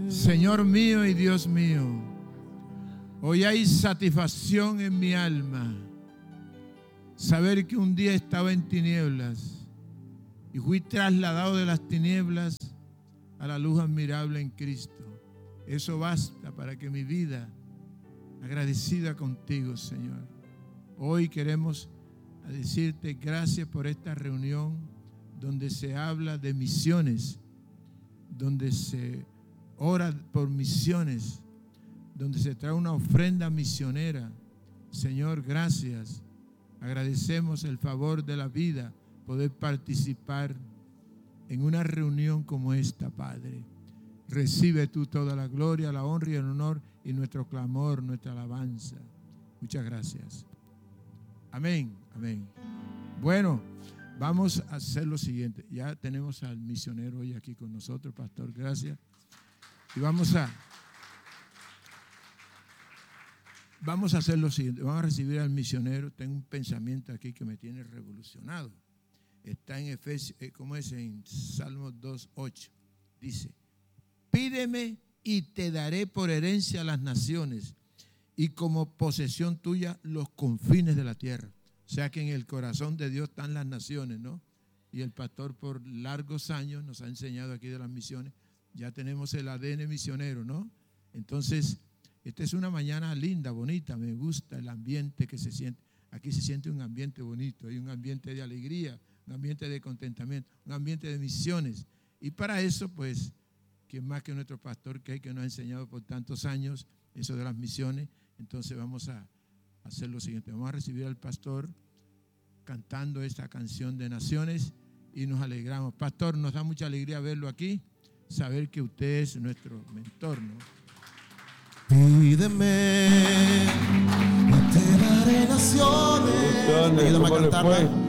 Señor mío y Dios mío, hoy hay satisfacción en mi alma. Saber que un día estaba en tinieblas y fui trasladado de las tinieblas a la luz admirable en Cristo. Eso basta para que mi vida, agradecida contigo, Señor. Hoy queremos decirte gracias por esta reunión donde se habla de misiones, donde se ora por misiones, donde se trae una ofrenda misionera. Señor, gracias. Agradecemos el favor de la vida, poder participar en una reunión como esta, Padre. Recibe tú toda la gloria, la honra y el honor y nuestro clamor, nuestra alabanza. Muchas gracias. Amén, amén. Bueno, vamos a hacer lo siguiente. Ya tenemos al misionero hoy aquí con nosotros, pastor, gracias. Y vamos a hacer lo siguiente. Vamos a recibir al misionero. Tengo un pensamiento aquí que me tiene revolucionado. Está en Efesios, ¿cómo es? En Salmos 2:8. Dice: pídeme y te daré por herencia a las naciones y como posesión tuya los confines de la tierra. O sea que en el corazón de Dios están las naciones, ¿no? Y el pastor por largos años nos ha enseñado aquí de las misiones. Ya tenemos el ADN misionero, ¿no? Entonces, esta es una mañana linda, bonita. Me gusta el ambiente que se siente. Aquí se siente un ambiente bonito. Hay un ambiente de alegría, un ambiente de contentamiento, un ambiente de misiones. Y para eso, pues, ¿quién más que nuestro pastor que nos ha enseñado por tantos años eso de las misiones? Entonces vamos a hacer lo siguiente. Vamos a recibir al pastor cantando esta canción de naciones y nos alegramos. Pastor, nos da mucha alegría verlo aquí, saber que usted es nuestro mentor, ¿no? Pídeme y te daré naciones. Ayúdame a cantarla.